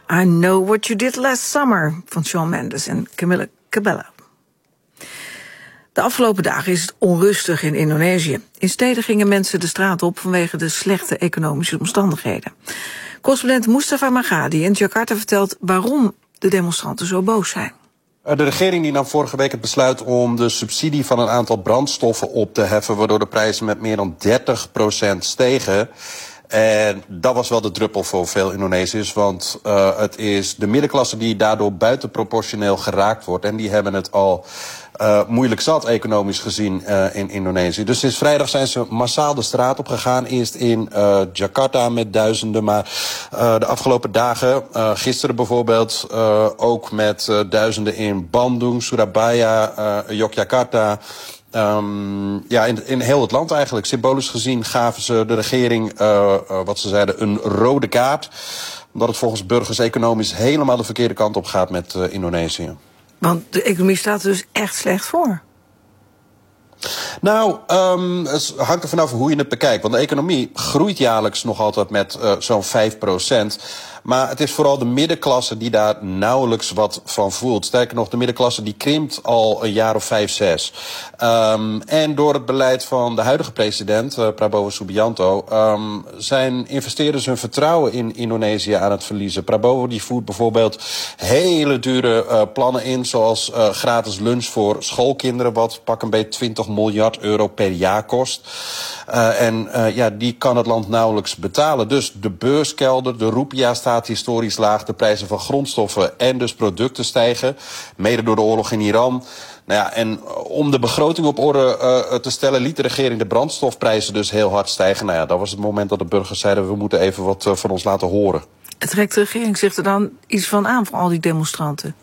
I Know What You Did Last Summer van Shawn Mendes en Camila Cabello. De afgelopen dagen is het onrustig in Indonesië. In steden gingen mensen de straat op vanwege de slechte economische omstandigheden. Correspondent Mustafa Magadi in Jakarta vertelt waarom de demonstranten zo boos zijn. De regering die nam vorige week het besluit om de subsidie van een aantal brandstoffen op te heffen, waardoor de prijzen met meer dan 30% stegen. En dat was wel de druppel voor veel Indonesiërs, want het is de middenklasse die daardoor buitenproportioneel geraakt wordt. En die hebben het al moeilijk zat, economisch gezien, in Indonesië. Dus sinds vrijdag zijn ze massaal de straat op gegaan. Eerst in Jakarta met duizenden, maar de afgelopen dagen, gisteren bijvoorbeeld, ook met duizenden in Bandung, Surabaya, Yogyakarta. In heel het land eigenlijk. Symbolisch gezien gaven ze de regering, wat ze zeiden, een rode kaart. Omdat het volgens burgers economisch helemaal de verkeerde kant op gaat met Indonesië. Want de economie staat er dus echt slecht voor. Nou, het hangt er vanaf hoe je het bekijkt. Want de economie groeit jaarlijks nog altijd met zo'n 5%. Maar het is vooral de middenklasse die daar nauwelijks wat van voelt. Sterker nog, de middenklasse die krimpt al een jaar of 5, 6. En door het beleid van de huidige president, Prabowo Subianto, zijn investeerders hun vertrouwen in Indonesië aan het verliezen. Prabowo die voert bijvoorbeeld hele dure plannen in, zoals gratis lunch voor schoolkinderen, wat pak een beetje 20 miljard euro per jaar kost. Die kan het land nauwelijks betalen. Dus de beurs keldert, de roepia staat historisch laag, de prijzen van grondstoffen en dus producten stijgen, mede door de oorlog in Iran. Nou ja, en om de begroting op orde te stellen, liet de regering de brandstofprijzen dus heel hard stijgen. Nou ja, dat was het moment dat de burgers zeiden, we moeten even wat van ons laten horen. Trekt de regering zich er dan iets van aan voor al die demonstranten?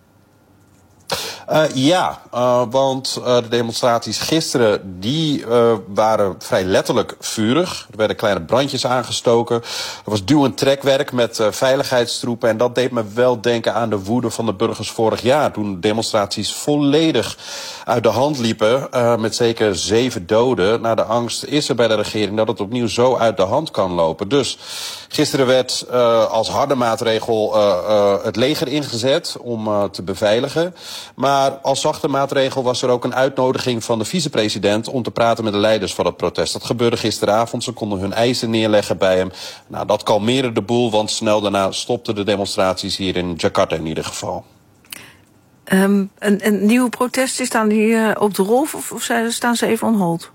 Want de demonstraties gisteren die waren vrij letterlijk vurig. Er werden kleine brandjes aangestoken. Er was duw- en trekwerk met veiligheidstroepen. En dat deed me wel denken aan de woede van de burgers vorig jaar, toen demonstraties volledig uit de hand liepen, met zeker 7 doden. Nou, de angst is er bij de regering dat het opnieuw zo uit de hand kan lopen. Dus gisteren werd als harde maatregel het leger ingezet om te beveiligen. Maar als zachte maatregel was er ook een uitnodiging van de vicepresident om te praten met de leiders van het protest. Dat gebeurde gisteravond. Ze konden hun eisen neerleggen bij hem. Nou, dat kalmeerde de boel, want snel daarna stopten de demonstraties hier in Jakarta in ieder geval. Een nieuwe protesten staan die op de rol of staan ze even on hold?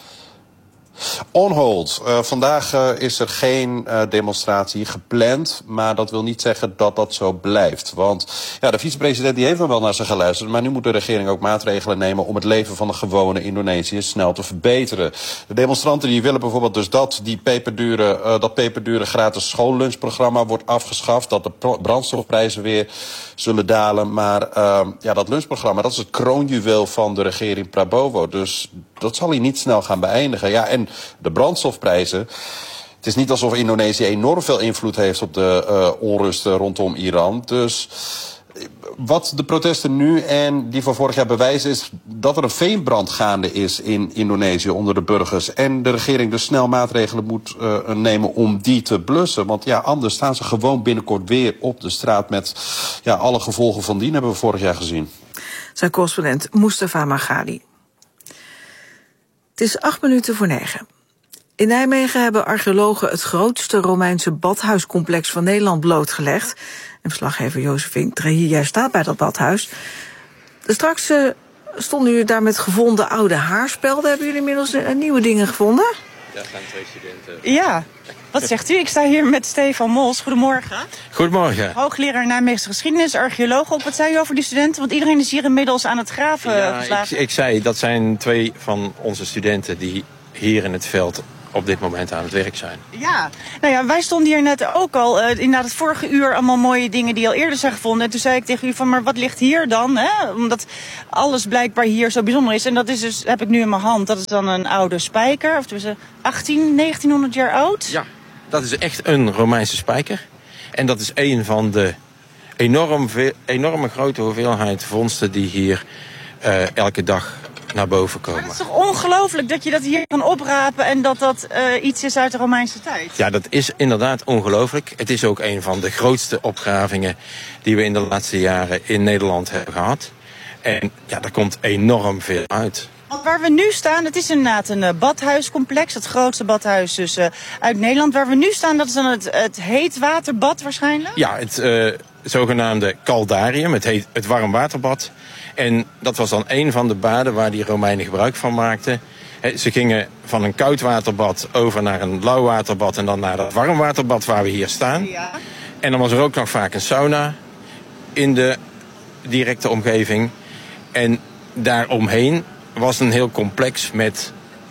On hold. Vandaag is er geen demonstratie gepland, maar dat wil niet zeggen dat dat zo blijft. Want ja, de vicepresident die heeft dan wel naar ze geluisterd, maar nu moet de regering ook maatregelen nemen om het leven van de gewone Indonesiërs snel te verbeteren. De demonstranten die willen bijvoorbeeld dus dat peperdure gratis schoollunchprogramma wordt afgeschaft, dat de brandstofprijzen weer zullen dalen. Maar dat lunchprogramma, dat is het kroonjuweel van de regering Prabowo. Dus dat zal hij niet snel gaan beëindigen. Ja, en de brandstofprijzen. Het is niet alsof Indonesië enorm veel invloed heeft op de onrust rondom Iran. Dus wat de protesten nu en die van vorig jaar bewijzen is dat er een veenbrand gaande is in Indonesië onder de burgers. En de regering dus snel maatregelen moet nemen om die te blussen. Want ja, anders staan ze gewoon binnenkort weer op de straat met alle gevolgen van dien hebben we vorig jaar gezien. Zijn correspondent Mustafa Magadi. Het is 8:08. In Nijmegen hebben archeologen het grootste Romeinse badhuiscomplex van Nederland blootgelegd. En verslaggever Josephine Trahi, jij staat bij dat badhuis. Straks stonden jullie daar met gevonden oude haarspelden. Hebben jullie inmiddels nieuwe dingen gevonden? Ja, zijn 2 studenten. Ja, wat zegt u? Ik sta hier met Stefan Mols. Goedemorgen. Goedemorgen. Hoogleraar Nijmeegse geschiedenis, archeoloog. Wat zei u over die studenten? Want iedereen is hier inmiddels aan het graven geslagen. Ik zei, dat zijn 2 van onze studenten die hier in het veld op dit moment aan het werk zijn. Ja, nou ja, wij stonden hier net ook al, inderdaad het vorige uur, allemaal mooie dingen die al eerder zijn gevonden. En toen zei ik tegen u van, maar wat ligt hier dan? Hè? Omdat alles blijkbaar hier zo bijzonder is. En dat is dus, heb ik nu in mijn hand, dat is dan een oude spijker. Of tussen 1900 jaar oud. Ja, dat is echt een Romeinse spijker. En dat is een van de enorme grote hoeveelheid vondsten die hier elke dag naar boven komen. Maar het is toch ongelooflijk dat je dat hier kan oprapen en dat iets is uit de Romeinse tijd? Ja, dat is inderdaad ongelooflijk. Het is ook een van de grootste opgravingen die we in de laatste jaren in Nederland hebben gehad. En ja, daar komt enorm veel uit. Want waar we nu staan, het is inderdaad een badhuiscomplex. Het grootste badhuis dus uit Nederland. Waar we nu staan, dat is dan het heetwaterbad waarschijnlijk? Ja, het zogenaamde caldarium, het warmwaterbad. En dat was dan een van de baden waar die Romeinen gebruik van maakten. Ze gingen van een koudwaterbad over naar een lauwwaterbad en dan naar dat warmwaterbad waar we hier staan. Ja. En dan was er ook nog vaak een sauna in de directe omgeving. En daaromheen was een heel complex met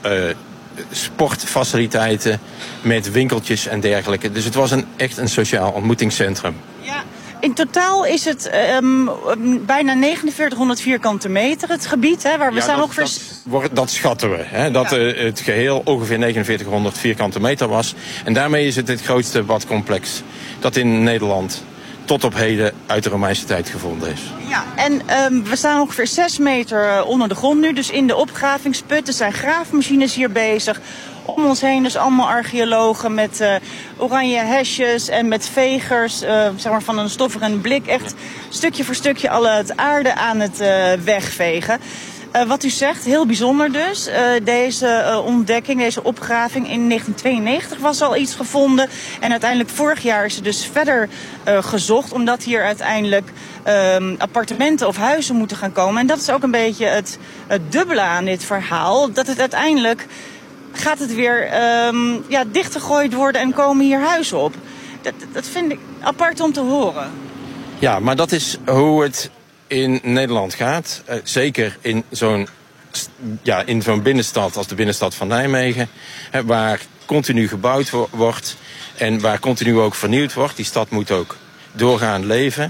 sportfaciliteiten, met winkeltjes en dergelijke. Dus het was echt een sociaal ontmoetingscentrum. Ja. In totaal is het bijna 4900 vierkante meter, het gebied, hè, waar we staan ongeveer... Dat schatten we, hè, dat het geheel ongeveer 4900 vierkante meter was. En daarmee is het grootste badcomplex dat in Nederland tot op heden uit de Romeinse tijd gevonden is. Ja, en we staan ongeveer 6 meter onder de grond nu, dus in de opgravingsput. Er zijn graafmachines hier bezig. Om ons heen dus allemaal archeologen met oranje hesjes en met vegers, zeg maar van een stofferende blik. Echt stukje voor stukje al het aarde aan het wegvegen. Wat u zegt, heel bijzonder dus. Deze ontdekking, deze opgraving in 1992 was al iets gevonden. En uiteindelijk vorig jaar is er dus verder gezocht, omdat hier uiteindelijk appartementen of huizen moeten gaan komen. En dat is ook een beetje het dubbele aan dit verhaal. Dat het uiteindelijk gaat het weer dichtgegooid worden en komen hier huizen op. Dat vind ik apart om te horen. Ja, maar dat is hoe het in Nederland gaat. Zeker in zo'n binnenstad als de binnenstad van Nijmegen. Waar continu gebouwd wordt en waar continu ook vernieuwd wordt. Die stad moet ook doorgaan leven.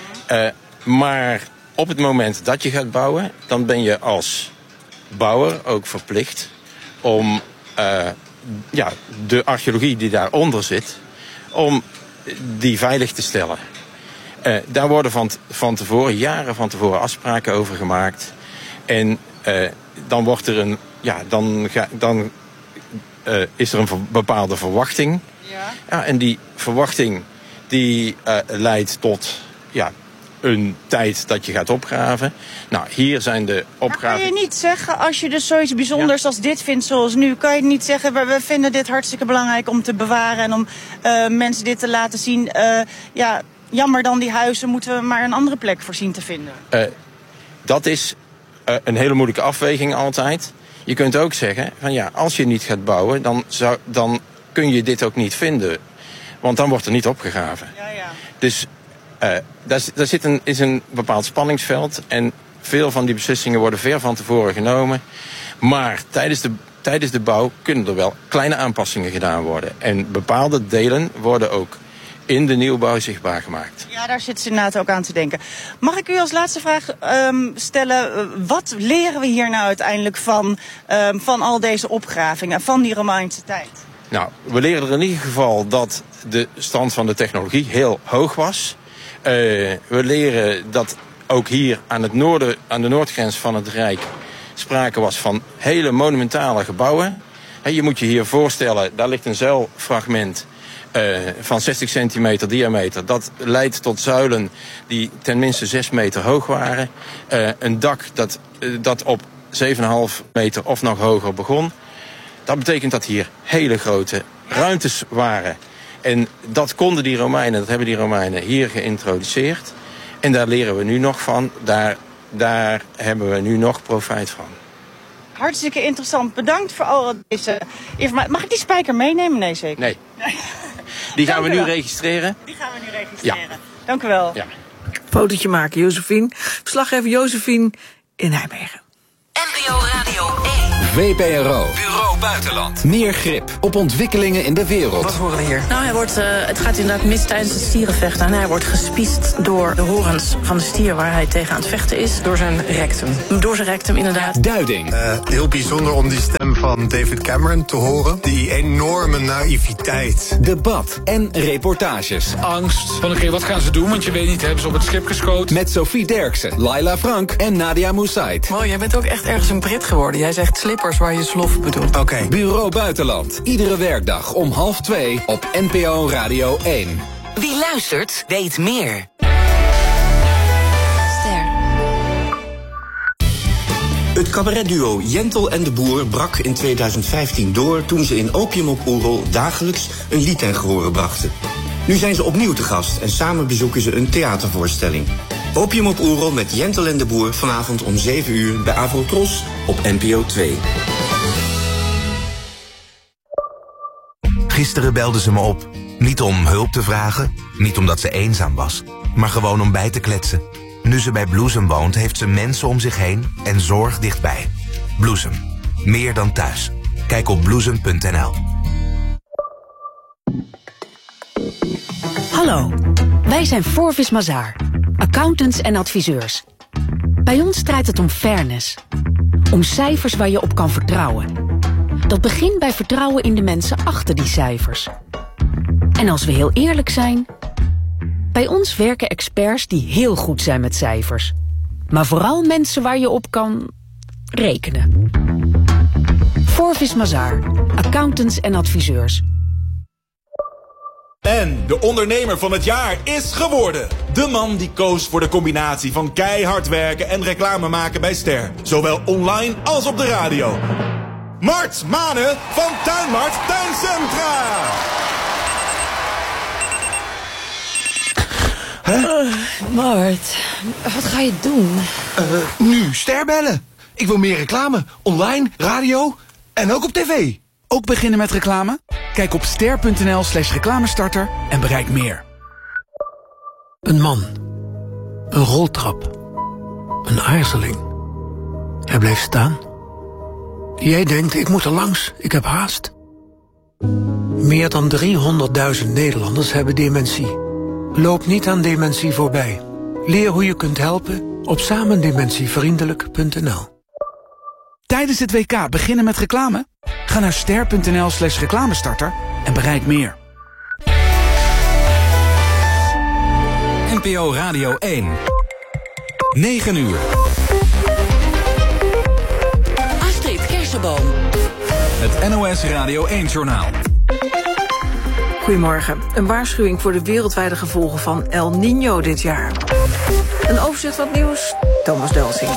Maar op het moment dat je gaat bouwen, dan ben je als bouwer ook verplicht om de archeologie die daaronder zit, om die veilig te stellen. Daar worden van tevoren, jaren van tevoren, afspraken over gemaakt. En dan wordt er dan is er een bepaalde verwachting. Ja, en die verwachting die leidt tot een tijd dat je gaat opgraven. Nou, hier zijn de opgravingen. Kan je niet zeggen, als je dus zoiets bijzonders als dit vindt, zoals nu, kan je niet zeggen, we vinden dit hartstikke belangrijk om te bewaren en om mensen dit te laten zien. Jammer dan die huizen, moeten we maar een andere plek voor zien te vinden. Dat is een hele moeilijke afweging altijd. Je kunt ook zeggen, van als je niet gaat bouwen, dan kun je dit ook niet vinden. Want dan wordt er niet opgegraven. Ja. Dus daar is een bepaald spanningsveld. En veel van die beslissingen worden ver van tevoren genomen. Maar tijdens de bouw kunnen er wel kleine aanpassingen gedaan worden. En bepaalde delen worden ook in de nieuwbouw zichtbaar gemaakt. Ja, daar zit ze inderdaad ook aan te denken. Mag ik u als laatste vraag stellen? Wat leren we hier nou uiteindelijk van al deze opgravingen, van die Romeinse tijd? Nou, we leren er in ieder geval dat de stand van de technologie heel hoog was. We leren dat ook hier aan de noordgrens van het Rijk sprake was van hele monumentale gebouwen. Je moet je hier voorstellen, daar ligt een zuilfragment van 60 centimeter diameter. Dat leidt tot zuilen die ten minste 6 meter hoog waren. Een dak dat op 7,5 meter of nog hoger begon. Dat betekent dat hier hele grote ruimtes waren. En dat konden die Romeinen, dat hebben die Romeinen hier geïntroduceerd. En daar leren we nu nog van. Daar hebben we nu nog profijt van. Hartstikke interessant. Bedankt voor al deze informatie. Mag ik die spijker meenemen? Nee, zeker. Nee. Die gaan we nu registreren. Ja. Dank u wel. Ja. Fotootje maken, Josephine. Verslaggever Josephine in Nijmegen. NPO Radio 1. VPRO. Bureau Buitenland. Meer grip op ontwikkelingen in de wereld. Wat horen we hier? Nou, het gaat inderdaad mis tijdens het stierenvechten. En hij wordt gespiest door de horens van de stier waar hij tegen aan het vechten is. Door zijn rectum. Door zijn rectum, inderdaad. Duiding. Heel bijzonder om die stem van David Cameron te horen. Die enorme naïviteit. Debat en reportages. Angst van oké, wat gaan ze doen? Want je weet niet, hebben ze op het schip geschoten? Met Sophie Derksen, Laila Frank en Nadia Moussaid. Wow, jij bent ook echt ergens een Brit geworden. Jij zegt slippers waar je slof bedoelt. Oké. Bureau Buitenland. Iedere werkdag om 1:30 op NPO Radio 1. Wie luistert, weet meer. Het cabaretduo Jentel en de Boer brak in 2015 door toen ze in Opium op Oerol dagelijks een lied ten gehore brachten. Nu zijn ze opnieuw te gast en samen bezoeken ze een theatervoorstelling. Opium op Oerol met Jentel en de Boer vanavond om 7 uur bij Avrotros op NPO 2. Gisteren belde ze me op. Niet om hulp te vragen, niet omdat ze eenzaam was, maar gewoon om bij te kletsen. Nu ze bij Bloesem woont, heeft ze mensen om zich heen en zorg dichtbij. Bloesem. Meer dan thuis. Kijk op bloesem.nl. Hallo, wij zijn Forvis Mazars, accountants en adviseurs. Bij ons draait het om fairness. Om cijfers waar je op kan vertrouwen. Dat begint bij vertrouwen in de mensen achter die cijfers. En als we heel eerlijk zijn, bij ons werken experts die heel goed zijn met cijfers. Maar vooral mensen waar je op kan rekenen. Forvis Mazars, accountants en adviseurs. En de ondernemer van het jaar is geworden. De man die koos voor de combinatie van keihard werken en reclame maken bij Ster. Zowel online als op de radio. Mart Manen van Tuinmart Tuincentra. Mart, wat ga je doen? Nu Ster bellen. Ik wil meer reclame. Online, radio en ook op tv. Ook beginnen met reclame? Kijk op ster.nl/reclamestarter en bereik meer. Een man. Een roltrap. Een aarzeling. Hij bleef staan. Jij denkt, ik moet er langs, ik heb haast. Meer dan 300.000 Nederlanders hebben dementie. Loop niet aan dementie voorbij. Leer hoe je kunt helpen op samendementievriendelijk.nl. Tijdens het WK beginnen met reclame? Ga naar ster.nl/reclamestarter en bereik meer. NPO Radio 1. 9 uur. Astrid Kersenboom. Het NOS Radio 1-journaal. Goedemorgen. Een waarschuwing voor de wereldwijde gevolgen van El Niño dit jaar. Een overzicht van het nieuws, Thomas Delsing.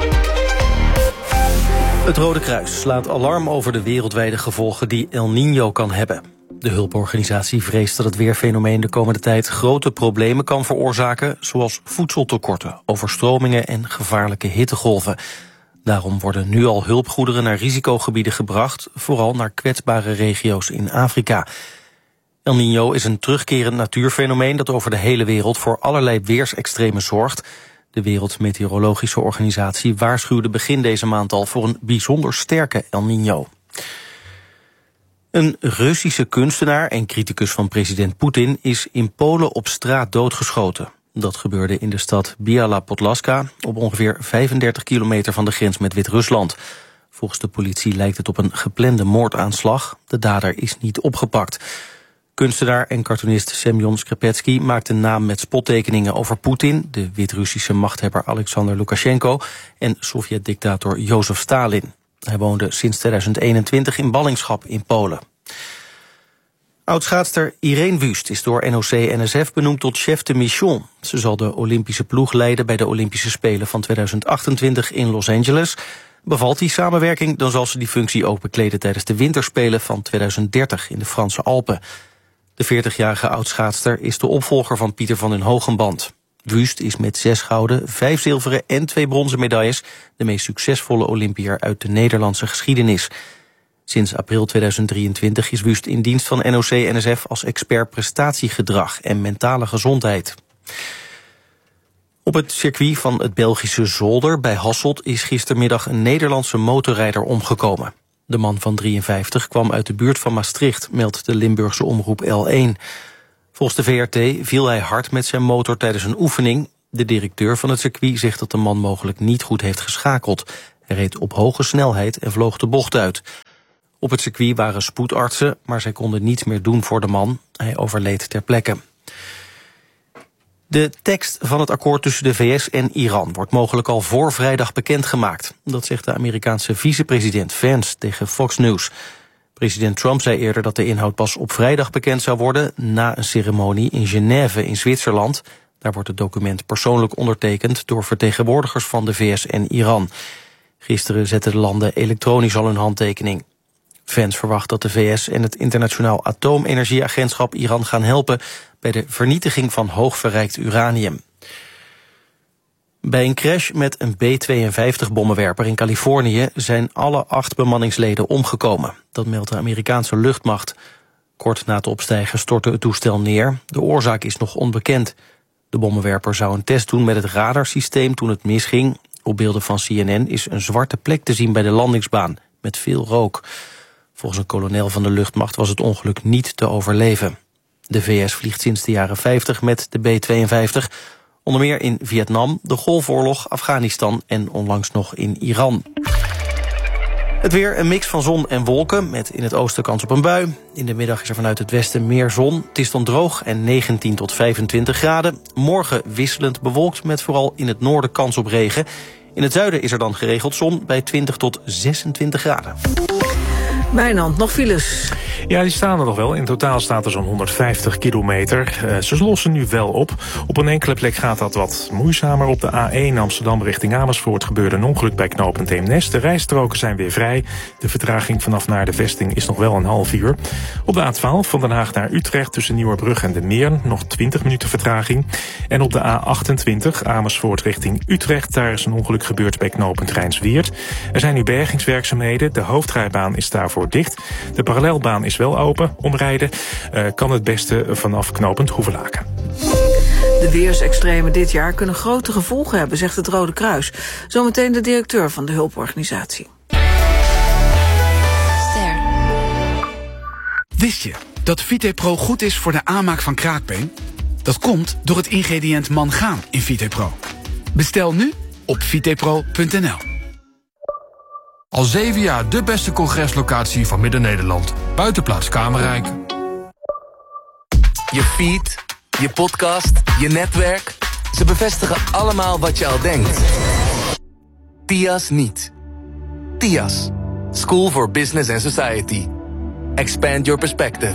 Het Rode Kruis slaat alarm over de wereldwijde gevolgen die El Niño kan hebben. De hulporganisatie vreest dat het weerfenomeen de komende tijd grote problemen kan veroorzaken, zoals voedseltekorten, overstromingen en gevaarlijke hittegolven. Daarom worden nu al hulpgoederen naar risicogebieden gebracht, vooral naar kwetsbare regio's in Afrika. El Niño is een terugkerend natuurfenomeen dat over de hele wereld voor allerlei weersextremen zorgt. De Wereldmeteorologische Organisatie waarschuwde begin deze maand al voor een bijzonder sterke El Niño. Een Russische kunstenaar en criticus van president Poetin is in Polen op straat doodgeschoten. Dat gebeurde in de stad Biała Podlaska, op ongeveer 35 kilometer van de grens met Wit-Rusland. Volgens de politie lijkt het op een geplande moordaanslag. De dader is niet opgepakt. Kunstenaar en cartoonist Semyon Skrapetsky maakte naam met spottekeningen over Poetin, de Wit-Russische machthebber Alexander Lukasjenko en Sovjet-dictator Jozef Stalin. Hij woonde sinds 2021 in ballingschap in Polen. Oudschaatster Irene Wüst is door NOC-NSF benoemd tot chef de mission. Ze zal de Olympische ploeg leiden bij de Olympische Spelen van 2028 in Los Angeles. Bevalt die samenwerking, dan zal ze die functie ook bekleden tijdens de winterspelen van 2030 in de Franse Alpen. De 40-jarige oudschaatster is de opvolger van Pieter van den Hogenband. Wüst is met 6 gouden, 5 zilveren en 2 bronzen medailles de meest succesvolle Olympiër uit de Nederlandse geschiedenis. Sinds april 2023 is Wüst in dienst van NOC-NSF als expert prestatiegedrag en mentale gezondheid. Op het circuit van het Belgische Zolder bij Hasselt is gistermiddag een Nederlandse motorrijder omgekomen. De man van 53 kwam uit de buurt van Maastricht, meldt de Limburgse omroep L1. Volgens de VRT viel hij hard met zijn motor tijdens een oefening. De directeur van het circuit zegt dat de man mogelijk niet goed heeft geschakeld. Hij reed op hoge snelheid en vloog de bocht uit. Op het circuit waren spoedartsen, maar zij konden niets meer doen voor de man. Hij overleed ter plekke. De tekst van het akkoord tussen de VS en Iran wordt mogelijk al voor vrijdag bekendgemaakt. Dat zegt de Amerikaanse vicepresident Vance tegen Fox News. President Trump zei eerder dat de inhoud pas op vrijdag bekend zou worden, na een ceremonie in Genève in Zwitserland. Daar wordt het document persoonlijk ondertekend door vertegenwoordigers van de VS en Iran. Gisteren zetten de landen elektronisch al hun handtekening. Vance verwacht dat de VS en het Internationaal Atoomenergieagentschap Iran gaan helpen bij de vernietiging van hoogverrijkt uranium. Bij een crash met een B-52-bommenwerper in Californië zijn alle 8 bemanningsleden omgekomen. Dat meldt de Amerikaanse luchtmacht. Kort na het opstijgen stortte het toestel neer. De oorzaak is nog onbekend. De bommenwerper zou een test doen met het radarsysteem toen het misging. Op beelden van CNN is een zwarte plek te zien bij de landingsbaan, met veel rook. Volgens een kolonel van de luchtmacht was het ongeluk niet te overleven. De VS vliegt sinds de jaren 50 met de B-52... onder meer in Vietnam, de Golfoorlog, Afghanistan en onlangs nog in Iran. Het weer, een mix van zon en wolken, met in het oosten kans op een bui. In de middag is er vanuit het westen meer zon. Het is dan droog en 19 tot 25 graden. Morgen wisselend bewolkt, met vooral in het noorden kans op regen. In het zuiden is er dan geregeld zon bij 20 tot 26 graden. Wijnand, nog files? Ja, die staan er nog wel. In totaal staat er zo'n 150 kilometer. Ze lossen nu wel op. Op een enkele plek gaat dat wat moeizamer. Op de A1 Amsterdam richting Amersfoort gebeurde een ongeluk bij knooppunt Eemnes. De rijstroken zijn weer vrij. De vertraging vanaf naar de vesting is nog wel een half uur. Op de A12 van Den Haag naar Utrecht tussen Nieuwerbrug en de Meern nog 20 minuten vertraging. En op de A28 Amersfoort richting Utrecht, daar is een ongeluk gebeurd bij knooppunt Rijnsweerd. Er zijn nu bergingswerkzaamheden. De hoofdrijbaan is daarvoor dicht. De parallelbaan is wel open. Omrijden kan het beste vanaf knooppunt Hoevelaken. De weersextremen dit jaar kunnen grote gevolgen hebben, zegt het Rode Kruis. Zometeen de directeur van de hulporganisatie. Wist je dat VitePro goed is voor de aanmaak van kraakbeen? Dat komt door het ingrediënt mangaan in VitePro. Bestel nu op vitepro.nl. Al 7 jaar de beste congreslocatie van Midden-Nederland. Buitenplaats Kamerrijk. Je feed, je podcast, je netwerk. Ze bevestigen allemaal wat je al denkt. TIAS niet. TIAS. School for Business and Society. Expand your perspective.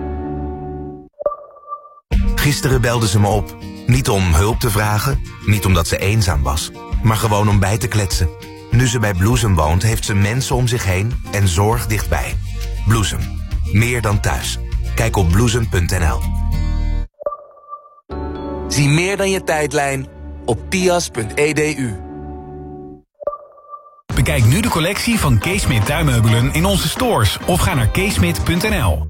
Gisteren belde ze me op. Niet om hulp te vragen, niet omdat ze eenzaam was, maar gewoon om bij te kletsen. Nu ze bij Bloesem woont, heeft ze mensen om zich heen en zorg dichtbij. Bloesem. Meer dan thuis. Kijk op bloesem.nl. Zie meer dan je tijdlijn op tias.edu. Bekijk nu de collectie van Keesmit tuinmeubelen in onze stores of ga naar keesmit.nl.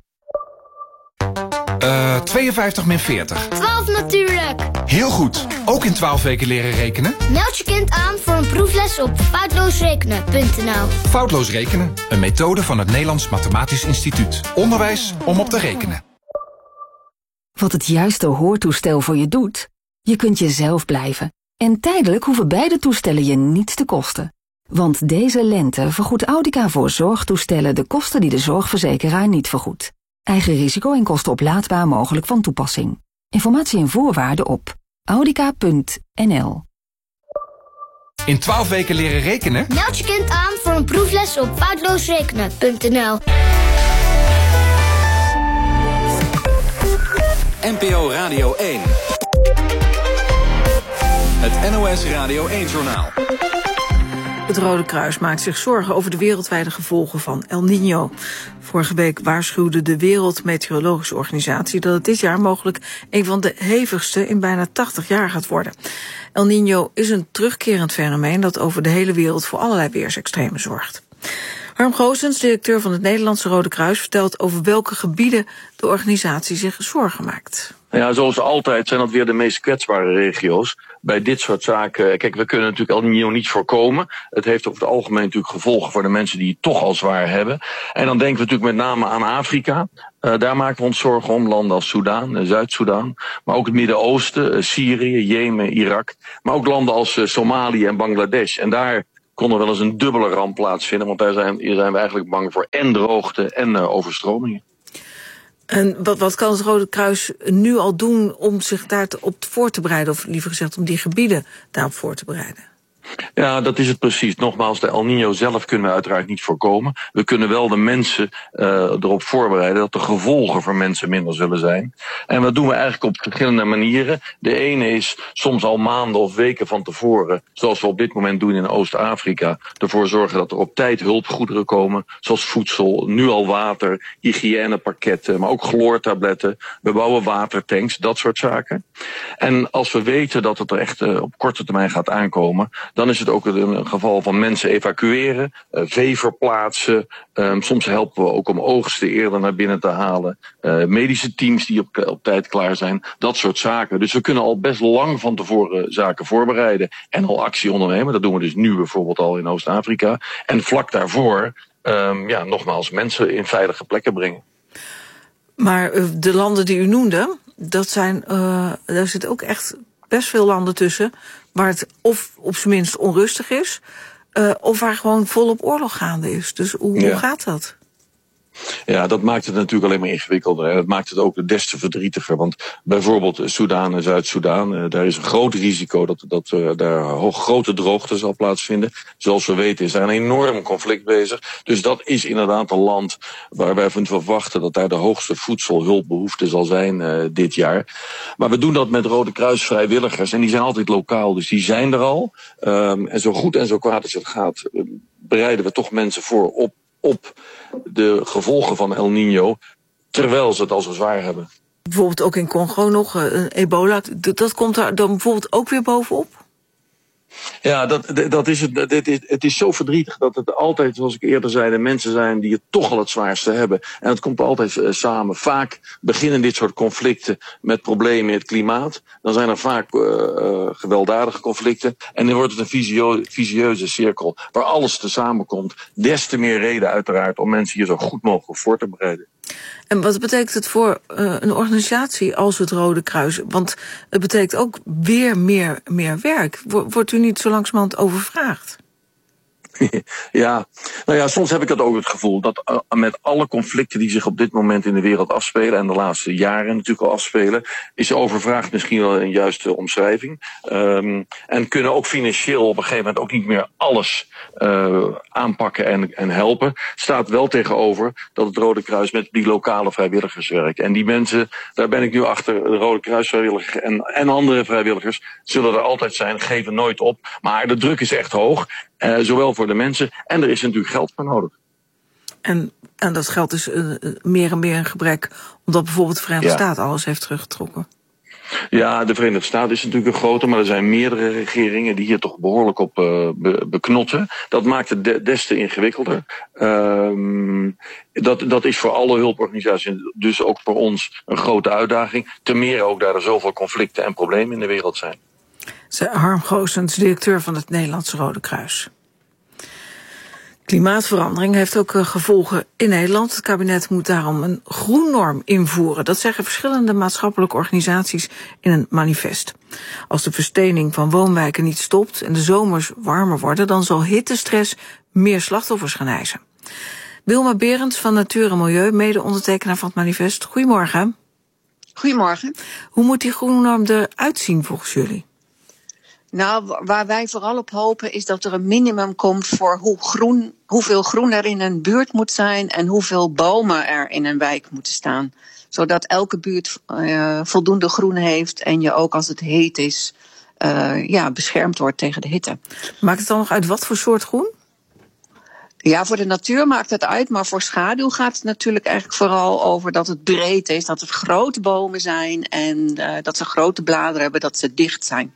52 min 40. 12 natuurlijk. Heel goed. Ook in 12 weken leren rekenen? Meld je kind aan voor een proefles op foutloosrekenen.nl. Foutloos rekenen, een methode van het Nederlands Mathematisch Instituut. Onderwijs om op te rekenen. Wat het juiste hoortoestel voor je doet? Je kunt jezelf blijven. En tijdelijk hoeven beide toestellen je niets te kosten. Want deze lente vergoedt Audica voor zorgtoestellen de kosten die de zorgverzekeraar niet vergoedt. Eigen risico en kosten oplaadbaar mogelijk van toepassing. Informatie en voorwaarden op audica.nl. In 12 weken leren rekenen? Meld je kind aan voor een proefles op foutloosrekenen.nl. NPO Radio 1. Het NOS Radio 1-journaal. Het Rode Kruis maakt zich zorgen over de wereldwijde gevolgen van El Niño. Vorige week waarschuwde de Wereldmeteorologische Organisatie dat het dit jaar mogelijk een van de hevigste in bijna 80 jaar gaat worden. El Niño is een terugkerend fenomeen dat over de hele wereld voor allerlei weersextremen zorgt. Harm Goossens, directeur van het Nederlandse Rode Kruis, vertelt over welke gebieden de organisatie zich zorgen maakt. Ja, zoals altijd zijn dat weer de meest kwetsbare regio's. Bij dit soort zaken, kijk, we kunnen natuurlijk El Niño niet voorkomen. Het heeft over het algemeen natuurlijk gevolgen voor de mensen die het toch al zwaar hebben. En dan denken we natuurlijk met name aan Afrika. Daar maken we ons zorgen om, landen als Soedan, Zuid-Soedan. Maar ook het Midden-Oosten, Syrië, Jemen, Irak. Maar ook landen als Somalië en Bangladesh. En daar kon er wel eens een dubbele ramp plaatsvinden. Want daar zijn we eigenlijk bang voor en droogte en overstromingen. En wat kan het Rode Kruis nu al doen om zich daarop voor te bereiden? Of liever gezegd, om die gebieden daarop voor te bereiden? Ja, dat is het precies. Nogmaals, de El Niño zelf kunnen we uiteraard niet voorkomen. We kunnen wel de mensen erop voorbereiden dat de gevolgen voor mensen minder zullen zijn. En dat doen we eigenlijk op verschillende manieren. De ene is soms al maanden of weken van tevoren, zoals we op dit moment doen in Oost-Afrika, ervoor zorgen dat er op tijd hulpgoederen komen, zoals voedsel, nu al water, hygiënepakketten, maar ook chloortabletten. We bouwen watertanks, dat soort zaken. En als we weten dat het er echt op korte termijn gaat aankomen, dan is het ook een geval van mensen evacueren, vee verplaatsen. Soms helpen we ook om oogsten eerder naar binnen te halen. Medische teams die op tijd klaar zijn. Dat soort zaken. Dus we kunnen al best lang van tevoren zaken voorbereiden. En al actie ondernemen. Dat doen we dus nu bijvoorbeeld al in Oost-Afrika. En vlak daarvoor, nogmaals, mensen in veilige plekken brengen. Maar de landen die u noemde, daar zitten ook echt best veel landen tussen waar het of op zijn minst onrustig is, of waar gewoon volop oorlog gaande is. Dus hoe gaat dat? Ja, dat maakt het natuurlijk alleen maar ingewikkelder. En dat maakt het ook des te verdrietiger. Want bijvoorbeeld Soedan en Zuid-Soedan, daar is een groot risico dat daar grote droogte zal plaatsvinden. Zoals we weten is daar een enorm conflict bezig. Dus dat is inderdaad een land waar wij van verwachten dat daar de hoogste voedselhulpbehoefte zal zijn dit jaar. Maar we doen dat met Rode Kruis vrijwilligers en die zijn altijd lokaal. Dus die zijn er al. En zo goed en zo kwaad als het gaat, bereiden we toch mensen voor op de gevolgen van El Niño, terwijl ze het al zo zwaar hebben. Bijvoorbeeld ook in Congo nog, ebola, dat komt daar dan bijvoorbeeld ook weer bovenop? Ja, dat is het. Het is zo verdrietig dat het altijd, zoals ik eerder zei, de mensen zijn die het toch al het zwaarste hebben. En het komt altijd samen. Vaak beginnen dit soort conflicten met problemen in het klimaat. Dan zijn er vaak gewelddadige conflicten. En dan wordt het een visieuze cirkel waar alles tezamen komt. Des te meer reden uiteraard om mensen hier zo goed mogelijk voor te bereiden. En wat betekent het voor een organisatie als het Rode Kruis? Want het betekent ook weer meer werk. Wordt u niet zo langzamerhand overvraagd? Ja, nou ja, soms heb ik ook het gevoel dat met alle conflicten die zich op dit moment in de wereld afspelen, en de laatste jaren natuurlijk al afspelen, is overvraagd misschien wel een juiste omschrijving. En kunnen ook financieel op een gegeven moment ook niet meer alles aanpakken en helpen. Staat wel tegenover dat het Rode Kruis met die lokale vrijwilligers werkt. En die mensen, daar ben ik nu achter, de Rode Kruis vrijwilligers en andere vrijwilligers zullen er altijd zijn, geven nooit op. Maar de druk is echt hoog. Zowel voor de mensen, en er is natuurlijk geld voor nodig. En dat geld is meer en meer een gebrek, omdat bijvoorbeeld de Verenigde Staten alles heeft teruggetrokken. Ja, de Verenigde Staten is natuurlijk een grote, maar er zijn meerdere regeringen die hier toch behoorlijk op beknotten. Dat maakt het des te ingewikkelder. Dat is voor alle hulporganisaties, dus ook voor ons, een grote uitdaging. Ten meer ook daar er zoveel conflicten en problemen in de wereld zijn. Zei Harm Goossens, directeur van het Nederlandse Rode Kruis. Klimaatverandering heeft ook gevolgen in Nederland. Het kabinet moet daarom een groennorm invoeren. Dat zeggen verschillende maatschappelijke organisaties in een manifest. Als de verstening van woonwijken niet stopt en de zomers warmer worden, dan zal hittestress meer slachtoffers gaan eisen. Wilma Berends van Natuur en Milieu, mede-ondertekenaar van het manifest. Goedemorgen. Goedemorgen. Hoe moet die groennorm eruit zien volgens jullie? Nou, waar wij vooral op hopen is dat er een minimum komt voor hoeveel groen er in een buurt moet zijn en hoeveel bomen er in een wijk moeten staan. Zodat elke buurt voldoende groen heeft en je ook als het heet is, beschermd wordt tegen de hitte. Maakt het dan nog uit wat voor soort groen? Ja, voor de natuur maakt het uit, maar voor schaduw gaat het natuurlijk eigenlijk vooral over dat het breed is, dat het grote bomen zijn en dat ze grote bladeren hebben, dat ze dicht zijn.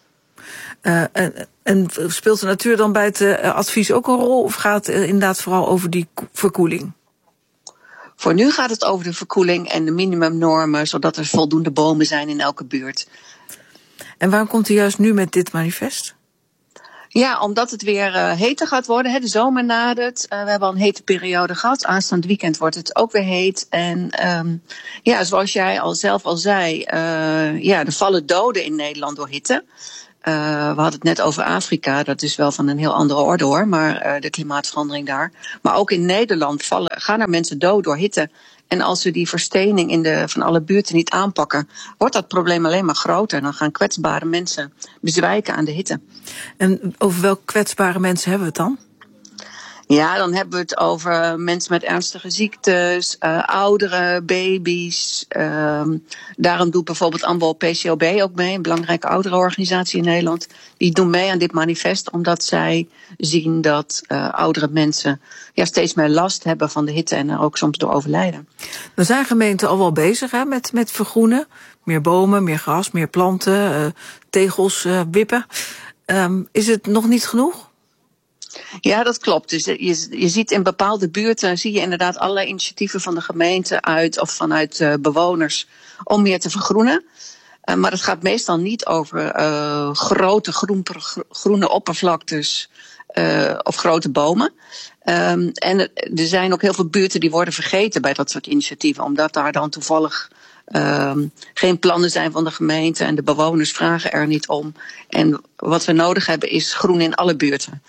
En speelt de natuur dan bij het advies ook een rol? Of gaat het inderdaad vooral over die verkoeling? Voor nu gaat het over de verkoeling en de minimumnormen, zodat er voldoende bomen zijn in elke buurt. En waarom komt u juist nu met dit manifest? Ja, omdat het weer heter gaat worden. De zomer nadert. We hebben al een hete periode gehad. Aanstaand weekend wordt het ook weer heet. En zoals jij zelf al zei, er vallen doden in Nederland door hitte. We hadden het net over Afrika, dat is wel van een heel andere orde hoor, maar de klimaatverandering daar. Maar ook in Nederland gaan er mensen dood door hitte. En als we die verstening van alle buurten niet aanpakken, wordt dat probleem alleen maar groter. Dan gaan kwetsbare mensen bezwijken aan de hitte. En over welke kwetsbare mensen hebben we het dan? Ja, dan hebben we het over mensen met ernstige ziektes, ouderen, baby's. Daarom doet bijvoorbeeld AMBO PCOB ook mee, een belangrijke ouderenorganisatie in Nederland. Die doen mee aan dit manifest, omdat zij zien dat oudere mensen steeds meer last hebben van de hitte en er ook soms door overlijden. Er zijn gemeenten al wel bezig met vergroenen. Meer bomen, meer gras, meer planten, tegels, wippen. Is het nog niet genoeg? Ja, dat klopt. Dus je ziet in bepaalde buurten zie je inderdaad allerlei initiatieven van de gemeente vanuit bewoners om meer te vergroenen. Maar het gaat meestal niet over grote groene oppervlaktes of grote bomen. En er zijn ook heel veel buurten die worden vergeten bij dat soort initiatieven, omdat daar dan toevallig geen plannen zijn van de gemeente en de bewoners vragen er niet om. En wat we nodig hebben is groen in alle buurten.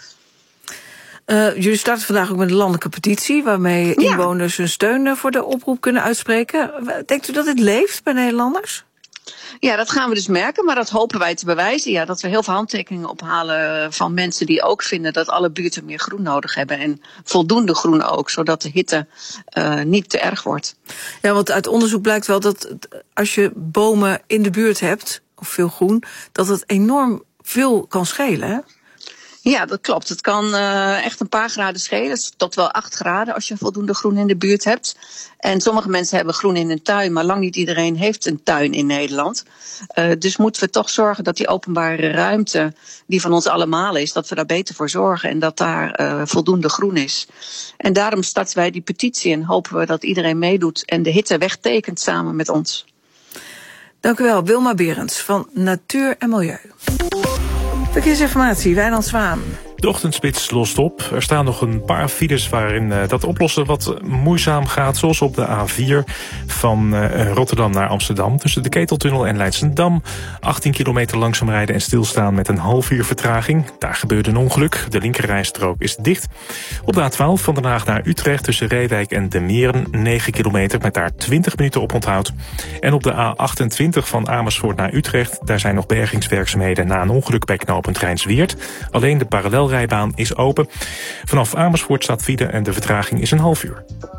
Jullie starten vandaag ook met een landelijke petitie waarmee inwoners hun steun voor de oproep kunnen uitspreken. Denkt u dat dit leeft bij Nederlanders? Ja, dat gaan we dus merken, maar dat hopen wij te bewijzen. Ja, dat we heel veel handtekeningen ophalen van mensen die ook vinden dat alle buurten meer groen nodig hebben. En voldoende groen ook, zodat de hitte niet te erg wordt. Ja, want uit onderzoek blijkt wel dat als je bomen in de buurt hebt, of veel groen, dat het enorm veel kan schelen, hè? Ja, dat klopt. Het kan echt een paar graden schelen, tot wel 8 graden als je voldoende groen in de buurt hebt. En sommige mensen hebben groen in hun tuin, maar lang niet iedereen heeft een tuin in Nederland. Dus moeten we toch zorgen dat die openbare ruimte, die van ons allemaal is, dat we daar beter voor zorgen en dat daar voldoende groen is. En daarom starten wij die petitie en hopen we dat iedereen meedoet en de hitte wegtekent samen met ons. Dank u wel, Wilma Berends van Natuur en Milieu. Verkeersinformatie, Wijnand Zwaan. De ochtendspits lost op. Er staan nog een paar files waarin dat oplossen wat moeizaam gaat. Zoals op de A4 van Rotterdam naar Amsterdam. Tussen de Keteltunnel en Leidschendam. 18 kilometer langzaam rijden en stilstaan met een half uur vertraging. Daar gebeurde een ongeluk. De linkerrijstrook is dicht. Op de A12 van Den Haag naar Utrecht tussen Reewijk en De Meren. 9 kilometer met daar 20 minuten op onthoud. En op de A28 van Amersfoort naar Utrecht. Daar zijn nog bergingswerkzaamheden na een ongeluk bij knooppunt Rijnsweert. Alleen de parallelrijbaan is open. Vanaf Amersfoort staat file en de vertraging is een half uur.